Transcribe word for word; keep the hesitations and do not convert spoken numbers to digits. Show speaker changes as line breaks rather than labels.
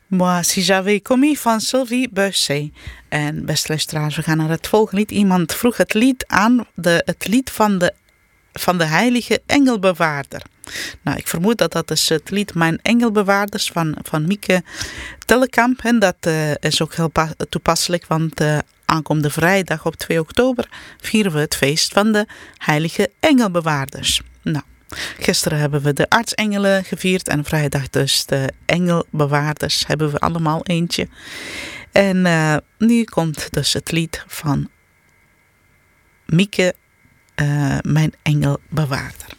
Moi, si j'avais commis van Sylvie Beussé. En beste luisteraars, we gaan naar het volgende lied. Iemand vroeg het lied aan, de, het lied van de, van de heilige engelbewaarder. Nou, ik vermoed dat dat is het lied Mijn Engelbewaarders van, van Mieke Tellekamp. En dat uh, is ook heel pa- toepasselijk, want uh, aankomende vrijdag op twee oktober vieren we het feest van de heilige engelbewaarders. Nou, gisteren hebben we de aartsengelen gevierd en vrijdag dus de engelbewaarders hebben we allemaal eentje. En uh, nu komt dus het lied van Mieke, uh, Mijn Engelbewaarder.